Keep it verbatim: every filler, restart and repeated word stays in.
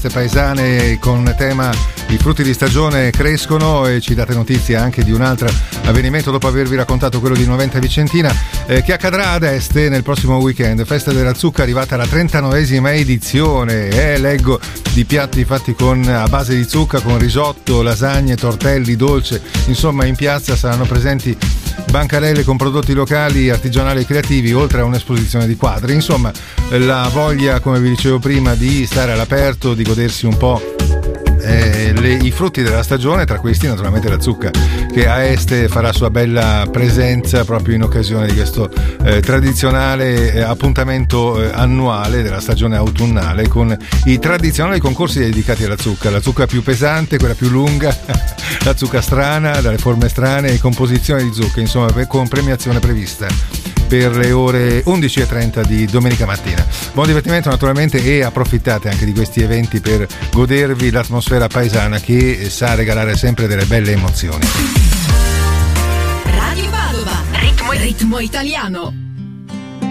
feste paesane con tema i frutti di stagione crescono, e ci date notizie anche di un altro avvenimento dopo avervi raccontato quello di Noventa Vicentina, eh, che accadrà ad Este nel prossimo weekend. Festa della zucca arrivata alla trentanovesima edizione, eh, leggo di piatti fatti con a base di zucca, con risotto, lasagne, tortelli, dolce, insomma in piazza saranno presenti bancarelle con prodotti locali, artigianali e creativi, oltre a un'esposizione di quadri. Insomma, la voglia, come vi dicevo prima, di stare all'aperto, di godersi un po' Eh, le, i frutti della stagione, tra questi naturalmente la zucca, che a Este farà sua bella presenza proprio in occasione di questo eh, tradizionale eh, appuntamento eh, annuale della stagione autunnale, con i tradizionali concorsi dedicati alla zucca, la zucca più pesante, quella più lunga, la zucca strana, dalle forme strane e composizione di zucca, insomma, con premiazione prevista per le ore undici e trenta di domenica mattina. Buon divertimento naturalmente, e approfittate anche di questi eventi per godervi l'atmosfera paesana che sa regalare sempre delle belle emozioni. Radio Padova, ritmo, ritmo italiano.